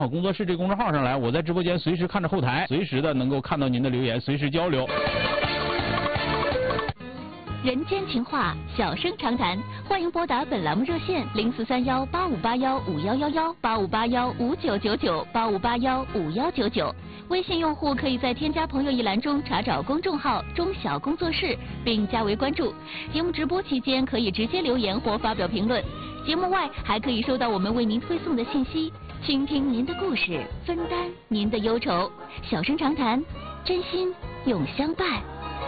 好工作室这公众号上来，我在直播间随时看着后台，随时的能够看到您的留言，随时交流。 人间情话，小声长谈，欢迎拨打本栏目热线0431858151118581599985815199。微信用户可以在添加朋友一栏中查找公众号“中小工作室”，并加为关注。节目直播期间可以直接留言或发表评论，节目外还可以收到我们为您推送的信息，倾听您的故事，分担您的忧愁。小声长谈，真心永相伴。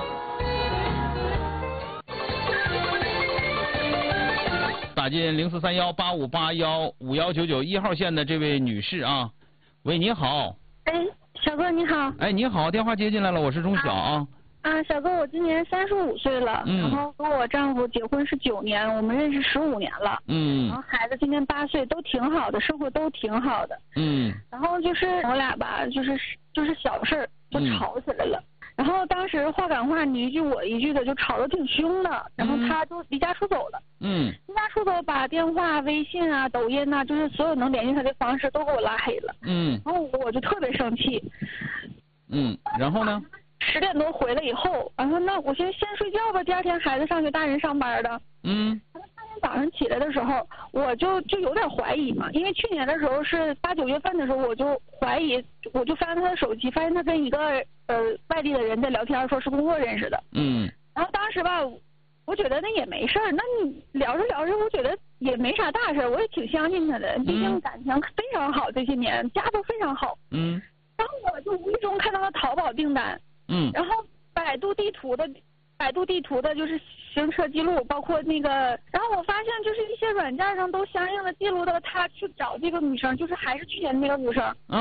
打进043185815199号线的这位女士啊，喂，你好。 哎，小哥你好。 哎，你好，电话接进来了，我是钟晓啊。 小哥，我今年35岁了，然后和我丈夫结婚是9年，我们认识15年了，然后孩子今年8岁，都挺好的，生活都挺好的，然后就是我俩吧，就是小事儿就吵起来了。然后当时话赶话，你一句我一句的，就吵得挺凶的。然后他就离家出走了。离家出走，把电话、微信啊、抖音啊，就是所有能联系他的方式都给我拉黑了。然后我就特别生气。 然后呢 ？10点多回来以后，然后那我先睡觉吧，第二天孩子上学，大人上班的。大天早上起来的时候，我就有点怀疑嘛，因为去年的时候是8、9月份的时候，我就怀疑，我就翻他的手机，发现他跟一个外地的人在聊天，说是工作认识的。然后当时吧，我觉得那也没事儿，那你聊着聊着，我觉得也没啥大事，我也挺相信他的，毕竟感情非常好，这些年家都非常好。然后我就无意中看到了淘宝订单。然后百度地图的就是行车记录，包括那个，然后我发现就是一些软件上都相应的记录到他去找这个女生，就是还是去年那个女生。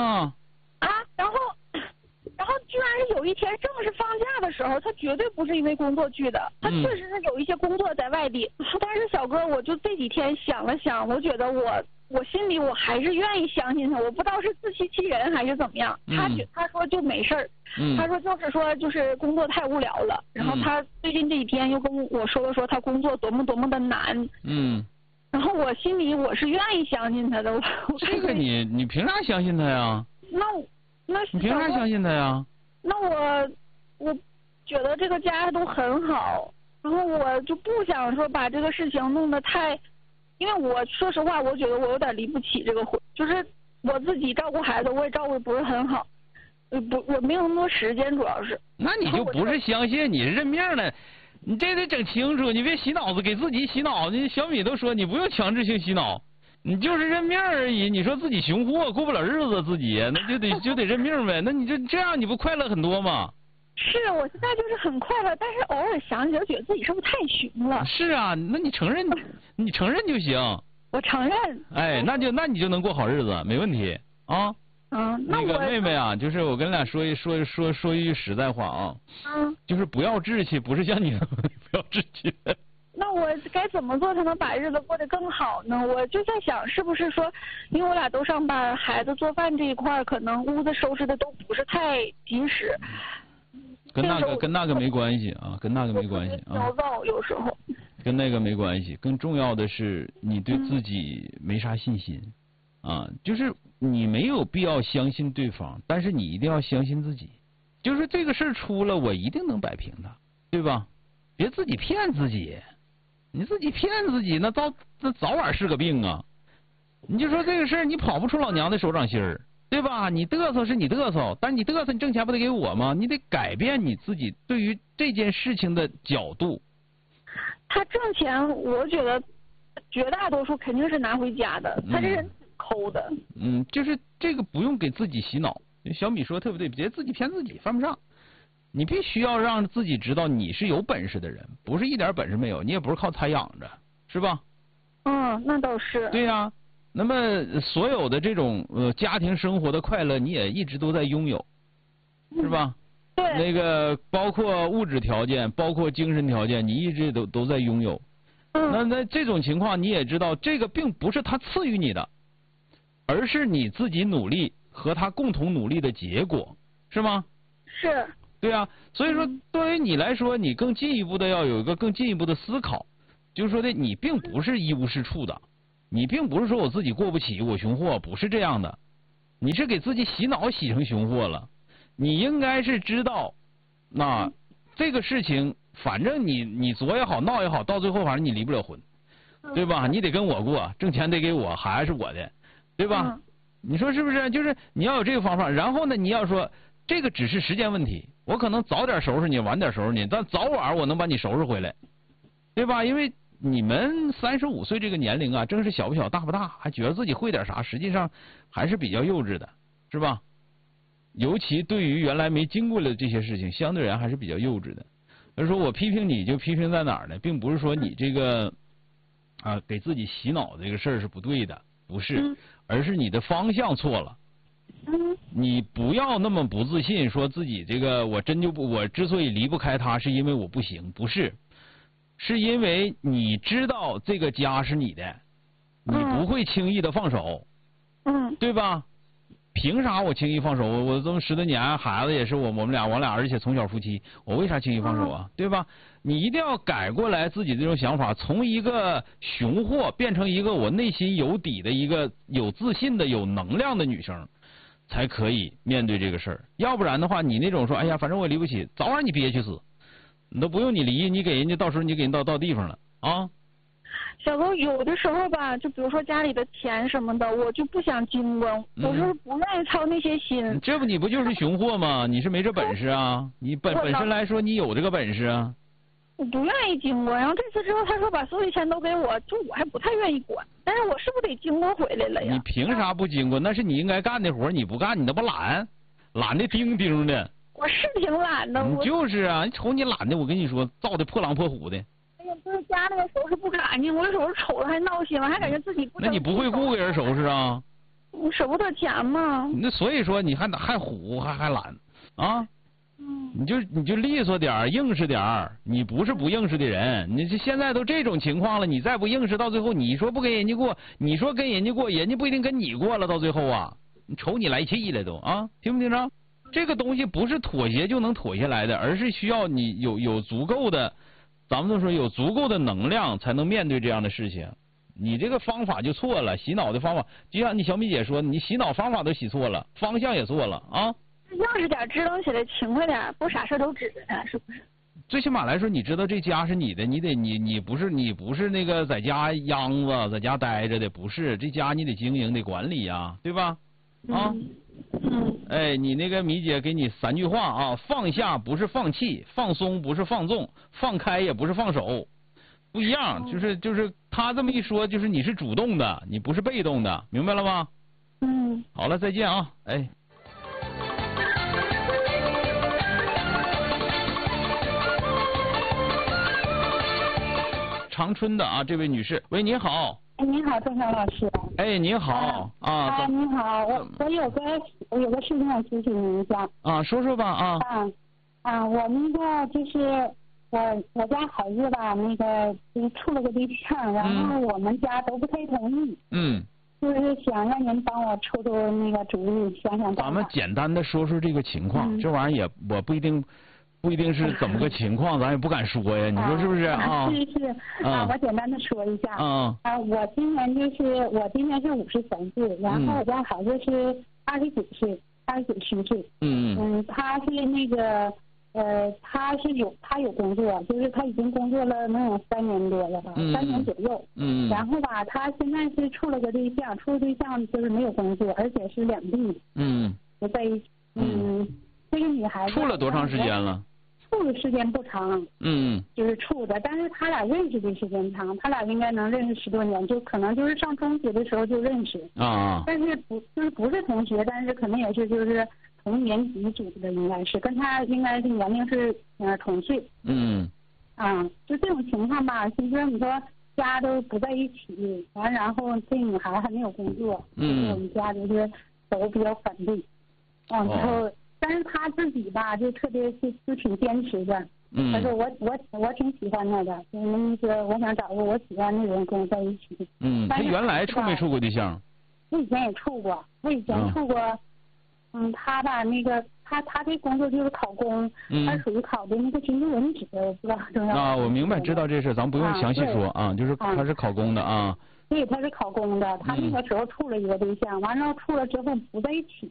然后居然是有一天正是放假的时候，他绝对不是因为工作去的，他确实是有一些工作在外地。但是小哥，我就这几天想了想，我觉得我心里我还是愿意相信他，我不知道是自欺欺人还是怎么样。他说就没事儿，他说就是工作太无聊了。然后他最近这几天又跟我说了说他工作多么的难。然后我心里我是愿意相信他的。 这个你凭啥相信他呀？ 那你凭啥相信他呀？ 那我觉得这个家都很好，然后我就不想说把这个事情弄得太。因为我说实话，我觉得我有点离不起这个婚，就是我自己照顾孩子，我也照顾不是很好，我没有那么多时间，主要是。 那你就不是相信，你是认命的，你这得整清楚，你别洗脑子，给自己洗脑。那小米都说你不用强制性洗脑，你就是认命而已。你说自己穷货过不了日子，自己那就得认命呗。那你就这样，你不快乐很多吗？ 是，我现在就是很快乐，但是偶尔想起来，觉得自己是不是太穷了？ 是啊，那你承认就行。 我承认。 哎，那你就能过好日子，没问题啊。那个妹妹啊，就是我跟俩说一句实在话啊。就是不要志气，不是像你不要志气。 那我该怎么做才能把日子过得更好呢？我就在想，是不是说，因为我俩都上班，孩子做饭这一块可能屋子收拾的都不是太及时。 跟那个没关系啊，跟那个没关系啊。 焦躁有时候。 跟那个没关系，更重要的是你对自己没啥信心啊，就是你没有必要相信对方，但是你一定要相信自己。就是这个事儿出了，我一定能摆平它，对吧？别自己骗自己，你自己骗自己，那早晚是个病啊。你就说这个事儿，你跑不出老娘的手掌心儿。对吧？你嘚瑟是你嘚瑟，但你嘚瑟，你挣钱不得给我吗？你得改变你自己对于这件事情的角度。 他挣钱，我觉得绝大多数肯定是拿回家的，他这人挺抠的。 就是这个不用给自己洗脑。小米说特别对，别自己骗自己，犯不上。你必须要让自己知道你是有本事的人，不是一点本事没有，你也不是靠他养着，是吧？ 那倒是。 对呀。那么所有的这种家庭生活的快乐，你也一直都在拥有，是吧？ 对。 那个包括物质条件，包括精神条件，你一直都在拥有。那这种情况你也知道，这个并不是他赐予你的，而是你自己努力和他共同努力的结果，是吗？ 是。 对啊，所以说对于你来说，你更进一步的要有一个更进一步的思考，就是说的你并不是一无是处的。你并不是说我自己过不起，我穷货，不是这样的。 你是给自己洗脑洗成熊货了。你应该是知道，那这个事情，反正你作也好，闹也好，到最后反正你离不了婚，对吧？你得跟我过，挣钱得给我，孩子是我的，对吧？你说是不是？就是你要有这个方法，然后呢，你要说这个只是时间问题，我可能早点收拾你，晚点收拾你，但早晚我能把你收拾回来，对吧？因为你们35岁这个年龄啊，正是小不小大不大，还觉得自己会点啥，实际上还是比较幼稚的，是吧？尤其对于原来没经过的这些事情，相对而言还是比较幼稚的。所以说我批评你就批评在哪儿呢？并不是说你这个给自己洗脑这个事儿是不对的，不是，而是你的方向错了。你不要那么不自信，说自己这个我之所以离不开他，是因为我不行，不是，是因为你知道这个家是你的，你不会轻易的放手，对吧？凭啥我轻易放手？我这么10多年，孩子也是我们俩，而且从小夫妻，我为啥轻易放手啊？对吧？你一定要改过来自己这种想法，从一个熊货变成一个我内心有底的一个有自信的、有能量的女生，才可以面对这个事儿。要不然的话，你那种说，哎呀，反正我离不起，早晚你憋屈死，你都不用你离，你给人家到时候你给人到地方了啊。 小哥，有的时候吧，就比如说家里的钱什么的，我就不想经过，我是不愿意操那些心。 这不你不就是熊货吗？你是没这本事啊？你本身来说你有这个本事啊。 我不愿意经过，然后这次之后他说把所有钱都给我，就我还不太愿意管，但是我是不是得经过回来了呀？ 你凭啥不经过？那是你应该干的活，你不干，你那不懒的钉钉的。 我是挺懒的。 你就是啊，你瞅你懒的，我跟你说，造的破狼破虎的。 哎呀，就是家里收拾不干净，我有时候瞅着还闹心，我还感觉自己不。 那你不会雇个人收拾啊？ 你舍不得钱吗？ 那所以说你还虎还懒啊？你就利索点儿，硬实点儿。你不是不硬实的人，你这现在都这种情况了，你再不硬实，到最后你说不跟人家过，你说跟人家过，人家不一定跟你过了，到最后啊，你瞅你来气了都啊，听没听着？这个东西不是妥协就能妥下来的，而是需要你有足够的，咱们都说有足够的能量才能面对这样的事情。你这个方法就错了，洗脑的方法，就像你小米姐说，你洗脑方法都洗错了，方向也错了啊。 硬实点，支棱起来，勤快点，不啥事都指着他，是不是？ 最起码来说，你知道这家是你的，你不是那个在家秧子，在家待着的，不是，这家你得经营得管理呀，对吧？啊，哎，你那个米姐给你3句话啊，放下不是放弃，放松不是放纵，放开也不是放手，不一样，就是他这么一说，就是你是主动的，你不是被动的，明白了吗？好了，再见啊，哎。长春的啊，这位女士，喂，你好。 哎，你好，郑晓老师。 哎，你好啊。 你好，我有个事情想咨询您一下。 啊，说说吧啊。 我那个就是我家孩子吧，那个就是处了个对象，然后我们家都不太同意。就是想让您帮我出那个主意，想想办法。 咱们简单的说说这个情况，这玩意儿我不一定是怎么个情况，咱也不敢说呀，你说是不是啊？ 是我简单的说一下。我今年是53岁，然后我家孩子是29岁，29、10岁。他是那个他有工作，就是他已经工作了能有3年多了吧，3年左右。然后吧，他现在是处了个对象，就是没有工作，而且是2地。就在一起。这个女孩子处了多长时间了？ 处的时间不长，就是处的，但是他俩认识的时间长，他俩应该能认识10多年，就可能就是上中学的时候就认识但是不是同学，但是可能也是就是同年级组的，应该是跟他应该是年龄是同岁。就这种情况吧，其实你说家都不在一起，然后这女孩还没有工作，我们家就是都比较反对，然后。但是他自己吧，就特别就挺坚持的。他说我挺喜欢他的，就是那个我想找个我喜欢的人跟我在一起。 他原来处没处过对象？ 我以前也处过，他吧那个他这工作就是考公，他属于考的那个军事文职，我不知道。 我明白，知道这事，咱不用详细说啊，就是他是考公的啊。 对，他是考公的，他那个时候处了一个对象，完了处了之后不在一起。